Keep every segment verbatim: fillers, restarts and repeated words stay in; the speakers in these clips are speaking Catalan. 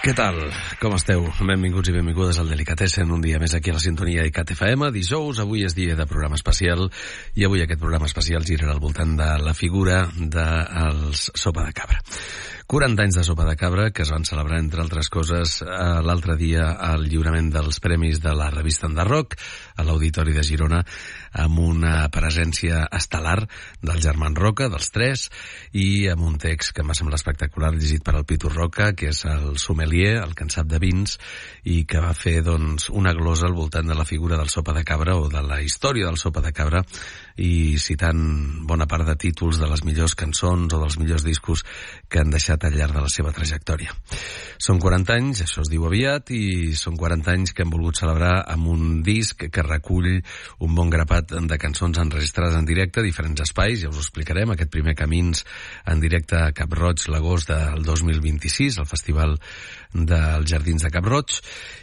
Què tal? Com esteu? Benvinguts i benvingudes al Delicatessen, un dia més aquí a la sintonia d'ICAT F M. Dijous, avui és dia de programa especial, i avui aquest programa especial girarà al voltant de la figura dels Sopa de Cabra. quaranta anys de Sopa de Cabra, que es van celebrar, entre altres coses, l'altre dia al lliurament dels premis de la revista Enderroc, a l'Auditori de Girona, amb una presència estel·lar del Germán Roca, dels tres, i amb un text que m'ha semblat espectacular, llegit per el Pitu Roca, que és el sommelier, el que en sap de vins, i que va fer doncs, una glosa al voltant de la figura del Sopa de Cabra, o de la història del Sopa de Cabra, i citant bona part de títols de les millors cançons o dels millors discos que han deixat al llarg de la seva trajectòria. Són quaranta anys, això es diu aviat, i són quaranta anys que hem volgut celebrar amb un disc que recull un bon grapat de cançons enregistrades en directe a diferents espais, ja us ho explicarem. Aquest primer Camins en directe a Cap Roig l'agost del dos mil vint-i-sis, al Festival dels Jardins de Cap Roig,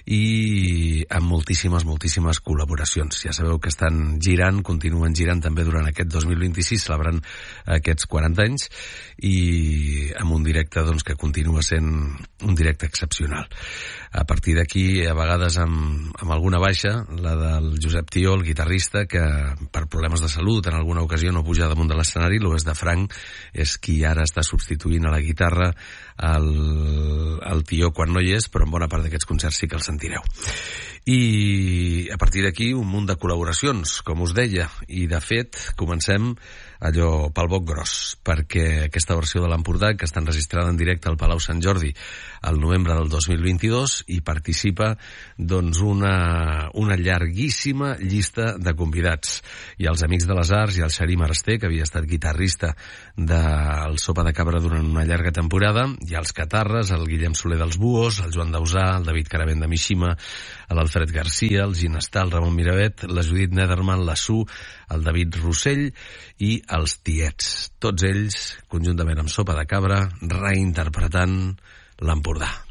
i amb moltíssimes, moltíssimes col·laboracions. Ja sabeu que estan girant, continuen girant també durant aquest dos mil vint-i-sis, celebrant aquests quaranta anys, i amb un directe doncs, que continua sent un directe excepcional. A partir d'aquí, a vegades amb, amb alguna baixa, la del Josep Tió, el guitarrista, que per problemes de salut en alguna ocasió no puja damunt de l'escenari. L'Oest de Franc és qui ara està substituint a la guitarra el, el Tió quan no hi és, però en bona part d'aquests concerts sí que el sentireu. I a partir d'aquí un munt de col·laboracions, com us deia, i de fet comencem allò pel boc gros, perquè aquesta versió de l'Empordà, que està enregistrada en directe al Palau Sant Jordi al novembre del dos mil vint-i-dos, hi participa doncs una, una llarguíssima llista de convidats. Hi ha els Amics de les Arts, hi ha el Xarí Maraster, que havia estat guitarrista del Sopa de Cabra durant una llarga temporada, hi ha els Catarres, el Guillem Soler dels Buhos, el Joan Dausà, el David Caravent de Mishima, l'Alfred Garcia, el Ginestar, el Ramon Miravet, la Judit Nederman, la Su, el David Rossell i els Tiets. Tots ells, conjuntament amb Sopa de Cabra, reinterpretant l'Empordà.